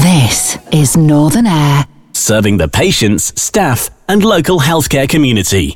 This is Northern Air. Serving the patients, staff and local healthcare community.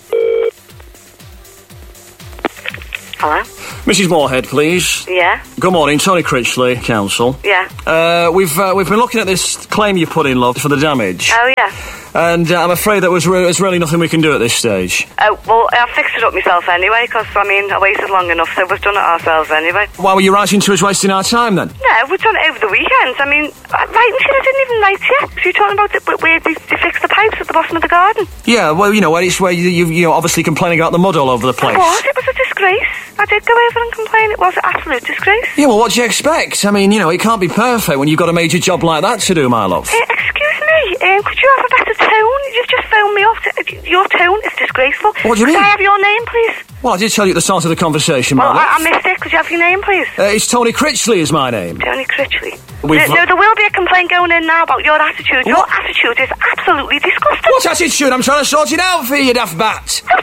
Hello? Mrs. Moorhead, please. Yeah? Good morning, Tony Critchley, Council. Yeah. We've been looking at this claim you put in, love, for the damage. Oh, yeah. And I'm afraid there's really nothing we can do at this stage. Oh, well, I fixed it up myself anyway, because, I waited long enough, so we've done it ourselves anyway. Why were you writing to us wasting our time, then? No, we've done it over the weekend. Writing to you, I didn't even write to you. So you're talking about where they fixed the pipes at the bottom of the garden? Yeah, well, where you obviously complaining about the mud all over the place. It was a disgrace. I did go over and complain. It was an absolute disgrace. Yeah, well, what do you expect? It can't be perfect when you've got a major job like that to do, my love. Excuse me, could you have a better tone? You've just phoned me off. Your tone is disgraceful. What do you mean? Could I have your name, please? Well, I did tell you at the start of the conversation, my love. I missed it. Could you have your name, please? It's Tony Critchley is my name. Tony Critchley. No, there will be a complaint going in now about your attitude. Your attitude is absolutely disgusting. What attitude? I'm trying to sort it out for you, daft bat. Who are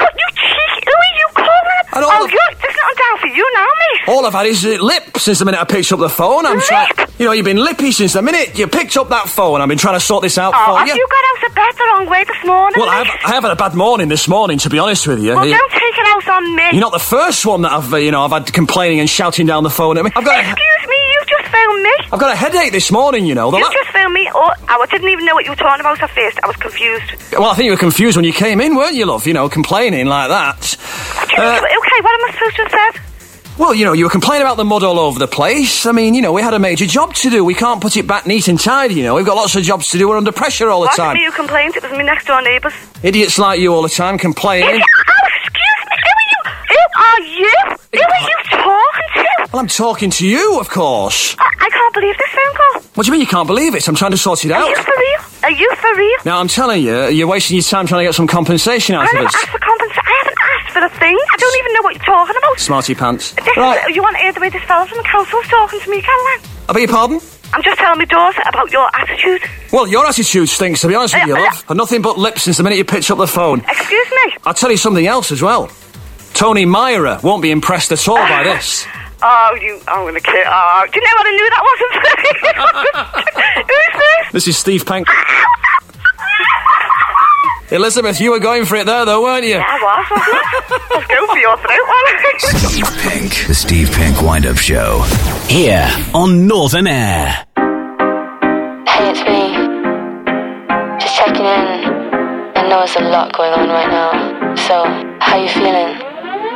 you calling? There's nothing down for you now, mate. All I've had is lip since the minute I picked up the phone. You've been lippy since the minute you picked up that phone. I've been trying to sort this out for you. Have you got out of bed the wrong way this morning? Well, I have had a bad morning this morning, to be honest with you. Well, don't take it out on me. You're not the first one that I've had complaining and shouting down the phone at me. Excuse me, you've just phoned me. I've got a headache this morning, you know. You've just phoned me. I didn't even know what you were talking about at first. I was confused. Well, I think you were confused when you came in, weren't you, love? Complaining like that. Okay, what am I supposed to have said? Well, you were complaining about the mud all over the place. We had a major job to do. We can't put it back neat and tidy, We've got lots of jobs to do. We're under pressure all the time. It wasn't me who complained. It was my next-door neighbours. Idiots like you all the time complaining. Excuse me. Who are you? Who are you talking to? Well, I'm talking to you, of course. I can't believe this phone call. What do you mean you can't believe it? I'm trying to sort it out. Are you for real? Now, I'm telling you, you're wasting your time trying to get some compensation out of us. I haven't asked for a thing. I don't even know what you're talking about. Smarty pants. Right. You want to hear the way this fella from the council's talking to me, Caroline? I beg your pardon? I'm just telling my daughter about your attitude. Well, your attitude stinks, to be honest with you, love. Had nothing but lips since the minute you picked up the phone. Excuse me? I'll tell you something else as well. Tony Myra won't be impressed at all by this. I'm gonna kill. Do you know what? I knew that wasn't funny. Who's this? This is Steve Pink. Elizabeth, you were going for it there, though, weren't you? Yeah, I was, wasn't I? Let's go for your throat, Steve Pink. The Steve Pink Wind-Up Show. Here on Northern Air. Hey, it's me. Just checking in. I know there's a lot going on right now. So, how you feeling?